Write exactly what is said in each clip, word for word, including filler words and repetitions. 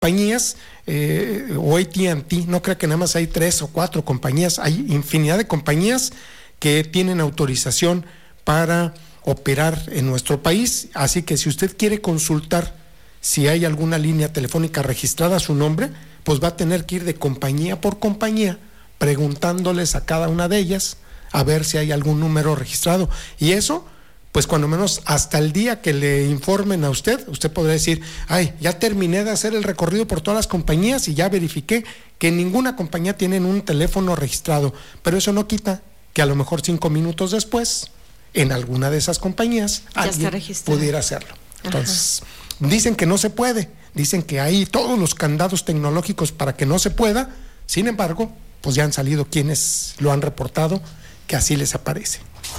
compañías eh, o A T and T, no creo que nada más hay tres o cuatro compañías, hay infinidad de compañías que tienen autorización para operar en nuestro país, así que si usted quiere consultar si hay alguna línea telefónica registrada a su nombre, pues va a tener que ir de compañía por compañía preguntándoles a cada una de ellas a ver si hay algún número registrado, y eso pues cuando menos hasta el día que le informen a usted, usted podrá decir, ay, ya terminé de hacer el recorrido por todas las compañías y ya verifiqué que ninguna compañía tiene un teléfono registrado, pero eso no quita que a lo mejor cinco minutos después, en alguna de esas compañías, ya alguien pudiera hacerlo. Entonces, ajá, dicen que no se puede, dicen que hay todos los candados tecnológicos para que no se pueda, sin embargo, pues ya han salido quienes lo han reportado, que así les aparece.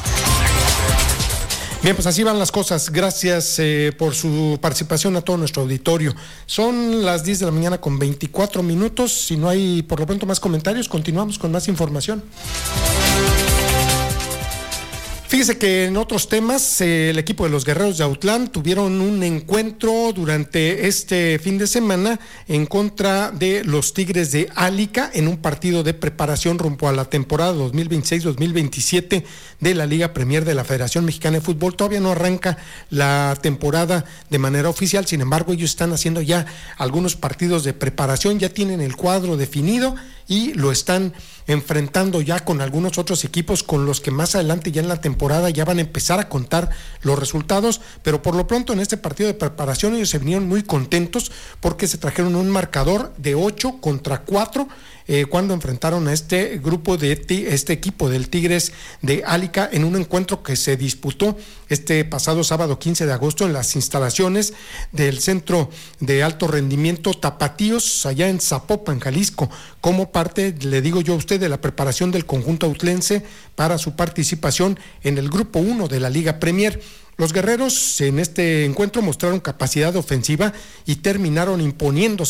Bien, pues así van las cosas. Gracias eh, por su participación a todo nuestro auditorio. Son las diez de la mañana con veinticuatro minutos. Si no hay por lo pronto más comentarios, continuamos con más información. Fíjese que en otros temas, eh, el equipo de los Guerreros de Autlán tuvieron un encuentro durante este fin de semana en contra de los Tigres de Álica en un partido de preparación rumbo a la temporada dos mil veintiséis dos mil veintisiete de la Liga Premier de la Federación Mexicana de Fútbol. Todavía no arranca la temporada de manera oficial, sin embargo ellos están haciendo ya algunos partidos de preparación, ya tienen el cuadro definido y lo están enfrentando ya con algunos otros equipos con los que más adelante ya en la temporada ya van a empezar a contar los resultados, pero por lo pronto en este partido de preparación ellos se vinieron muy contentos porque se trajeron un marcador de ocho contra cuatro eh, cuando enfrentaron a este grupo de este equipo del Tigres de Álica en un encuentro que se disputó este pasado sábado quince de agosto en las instalaciones del Centro de Alto Rendimiento Tapatíos allá en Zapopan, Jalisco, como parte, le digo yo a usted, de la preparación del conjunto autlense para su participación en el grupo uno de la Liga Premier. Los guerreros en este encuentro mostraron capacidad ofensiva y terminaron imponiéndose